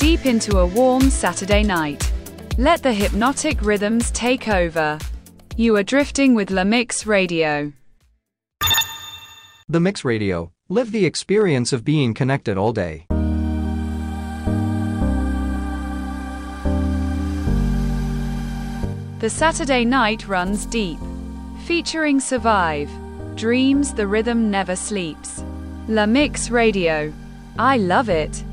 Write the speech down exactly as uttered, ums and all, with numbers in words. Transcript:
deep into a warm Saturday night. Let the hypnotic rhythms take over. You are drifting with La Mix Radio. The Mix Radio. Live the experience of being connected all day. The Saturday night runs deep. Featuring Survive. Dreams, the rhythm never sleeps. La Mix Radio. I love it.